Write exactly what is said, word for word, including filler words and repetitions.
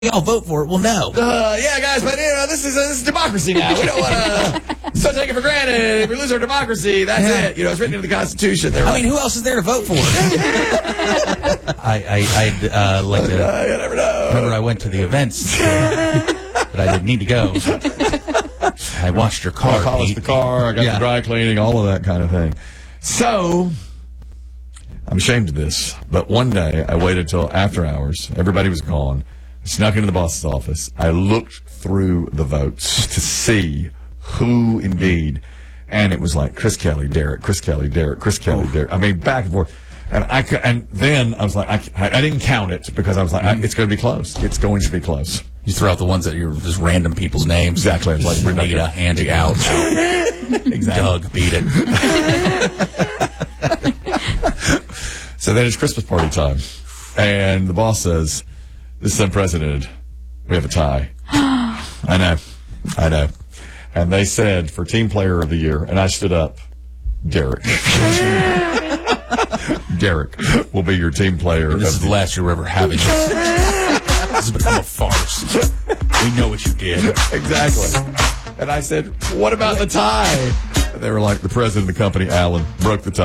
y'all vote for it, we'll know. Uh, yeah, guys, but you know, this is uh, this is democracy now. We don't want to so take it for granted. If we lose our democracy, that's Yeah. it. You know, it's written into the Constitution. They're I like, mean, who else is there to vote for? I, I, I'd uh, like to. uh, you never know. Remember, I went to the events, uh, but I didn't need to go. I washed your car. I polished Pete. the car. I got Yeah. the dry cleaning, all of that kind of thing. So, I'm ashamed of this, but one day I waited till after hours. Everybody was gone. I snuck into the boss's office. I looked through the votes to see who indeed, and it was like Chris Kelly, Derek, Chris Kelly, Derek, Chris Kelly, Derek. I mean, back and forth. And I could, and then I was like, I, I didn't count it because I was like, I, it's going to be close. It's going to be close. You throw out the ones that you're just random people's names. Exactly. It's like Renita, Angie out. Exactly. Doug beat it. So then it's Christmas party time, and the boss says, "This is unprecedented. We have a tie." I know, I know. And they said for team player of the year, and I stood up, Derek. Derek will be your team player. This of is the the last year we're ever having this. This has become a farce. We know what you did. Exactly. And I said, "What about the tie?" And they were like, "The president of the company, Alan, broke the tie."